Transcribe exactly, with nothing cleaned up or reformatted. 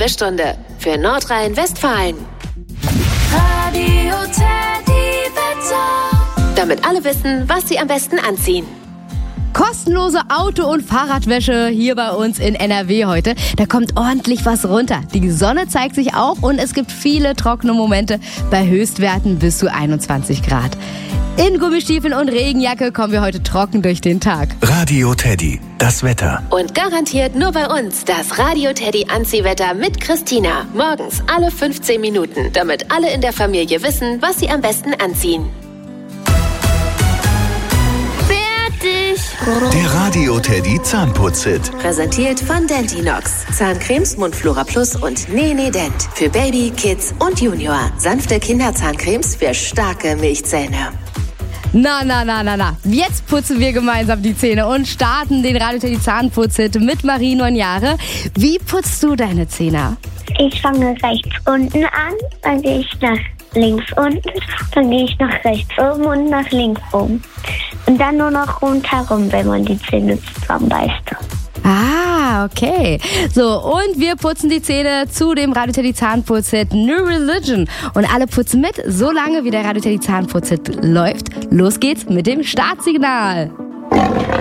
Erdbestunde für Nordrhein-Westfalen. Radio Teddy Wetter. Damit alle wissen, was sie am besten anziehen. Kostenlose Auto- und Fahrradwäsche hier bei uns in N R W heute. Da kommt ordentlich was runter. Die Sonne zeigt sich auch und es gibt viele trockene Momente bei Höchstwerten bis zu einundzwanzig Grad. In Gummistiefeln und Regenjacke kommen wir heute trocken durch den Tag. Radio Teddy, das Wetter. Und garantiert nur bei uns das Radio Teddy Anziehwetter mit Christina. Morgens alle fünfzehn Minuten, damit alle in der Familie wissen, was sie am besten anziehen. Der Radio Teddy Zahnputz-Hit. Präsentiert von Dentinox. Zahncremes Mundflora Plus und Nene Dent. Für Baby, Kids und Junior. Sanfte Kinderzahncremes für starke Milchzähne. Na, na, na, na, na. Jetzt putzen wir gemeinsam die Zähne und starten den Radio Teddy Zahnputz-Hit mit Marie, neun Jahre. Wie putzt du deine Zähne? Ich fange rechts unten an, dann gehe ich nach links unten, dann gehe ich nach rechts oben und nach links oben. Und dann nur noch rundherum, wenn man die Zähne zusammenbeißt. Ah, okay. So, und wir putzen die Zähne zu dem Radio Teddy Zahnputz-Hit New Religion. Und alle putzen mit, so lange wie der Radio Teddy Zahnputz-Hit läuft. Los geht's mit dem Startsignal.